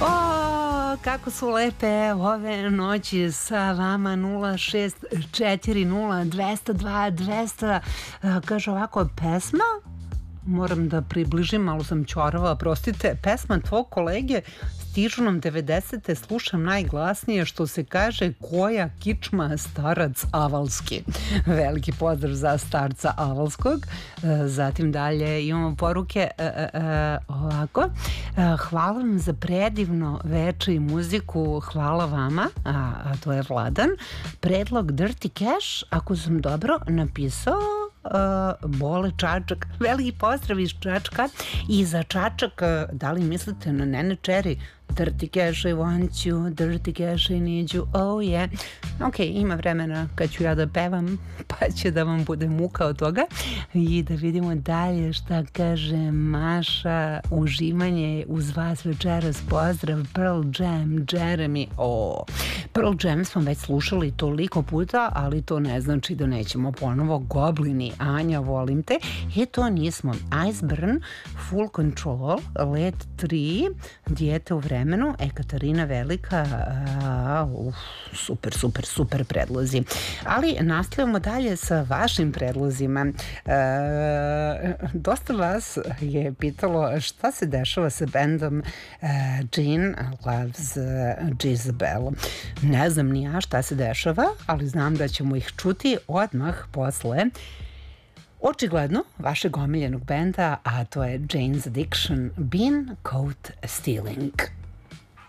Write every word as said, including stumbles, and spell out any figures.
O, kako su lepe ove noći sa vama. Nula šest četiri nula dvesta dva dvesta. Kaže ovako, pesma, moram da približim, malo sam ćorava, prostite, pesma tvog kolege stižu nam devedesete, slušam najglasnije, što se kaže, koja kičma starac Avalski. Veliki pozdrav za starca Avalskog. Zatim dalje imamo poruke ovako. Hvala vam za predivno veče i muziku, hvala vama, a, a to je Vladan. Predlog Dirty Cash, ako sam dobro napisao, Uh, Bole Čačak, veliki pozdrav iz Čačka. I za Čačak, da li mislite na Nene Cherry? Dirty Cash, I want you, Dirty Cash, I need you, oh yeah. Ok, ima vremena kad ću ja da pevam, pa će da vam bude muka od toga. I da vidimo dalje šta kaže Maša. Uživanje uz vas večeras, pozdrav Pearl Jam, Jeremy. O, Pearl Jam smo već slušali toliko puta, ali to ne znači da nećemo ponovo. Goblini, Anja, volim te. E, to nismo. Iceburn, Full Control, Let tri, Dijete u vremenu, Ekaterina Velika. A, uf, super, super, super predlozi. Ali nastavljamo dalje sa vašim predlozima. E, dosta vas je pitalo šta se dešava sa bendom uh, Jean Loves Jezebel. Ne znam ni ja šta se dešava, ali znam da ćemo ih čuti odmah posle očigledno vašeg omiljenog benda, a to je Jane's Addiction, Bean Coat Stealing.